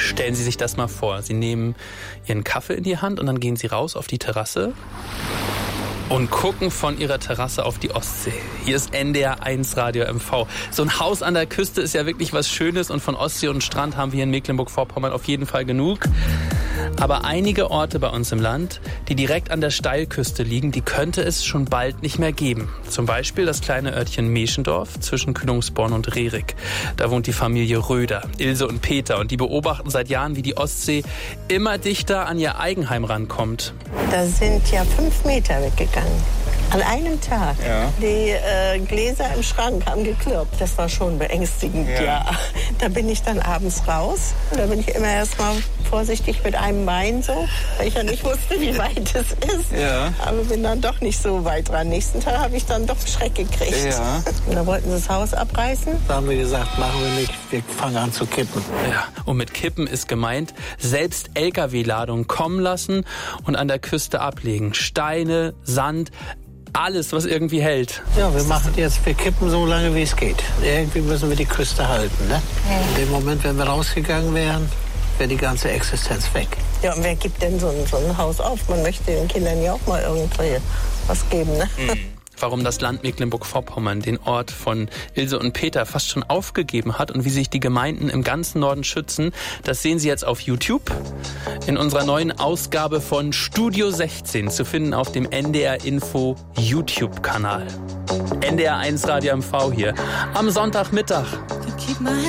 Stellen Sie sich das mal vor. Sie nehmen Ihren Kaffee in die Hand und dann gehen Sie raus auf die Terrasse und gucken von Ihrer Terrasse auf die Ostsee. Hier ist NDR 1 Radio MV. So ein Haus an der Küste ist ja wirklich was Schönes und von Ostsee und Strand haben wir hier in Mecklenburg-Vorpommern auf jeden Fall genug. Aber einige Orte bei uns im Land, die direkt an der Steilküste liegen, die könnte es schon bald nicht mehr geben. Zum Beispiel das kleine Örtchen Meschendorf zwischen Kühlungsborn und Rerik. Da wohnt die Familie Röder, Ilse und Peter. Und die beobachten seit Jahren, wie die Ostsee immer dichter an ihr Eigenheim rankommt. Da sind ja 5 Meter weggegangen. An einem Tag. Ja. Die Gläser im Schrank haben geklirrt. Das war schon beängstigend, ja. Da bin ich dann abends raus. Da bin ich immer erst mal vorsichtig mit einem Bein so, weil ich ja nicht wusste, wie weit es ist. Ja. Aber bin dann doch nicht so weit dran. Nächsten Tag habe ich dann doch Schreck gekriegt. Ja. Und da wollten sie das Haus abreißen. Da haben wir gesagt, machen wir nicht, wir fangen an zu kippen. Ja, und mit Kippen ist gemeint, selbst LKW-Ladungen kommen lassen und an der Küste ablegen. Steine, Sand, alles, was irgendwie hält. Ja, wir kippen so lange, wie es geht. Irgendwie müssen wir die Küste halten, ne? In dem Moment, wenn wir rausgegangen wären, wäre die ganze Existenz weg. Ja, und wer gibt denn so ein Haus auf? Man möchte den Kindern ja auch mal irgendwie was geben, ne? Warum das Land Mecklenburg-Vorpommern den Ort von Ilse und Peter fast schon aufgegeben hat und wie sich die Gemeinden im ganzen Norden schützen, das sehen Sie jetzt auf YouTube in unserer neuen Ausgabe von Studio 16 zu finden auf dem NDR Info YouTube-Kanal. NDR 1 Radio MV hier am Sonntagmittag.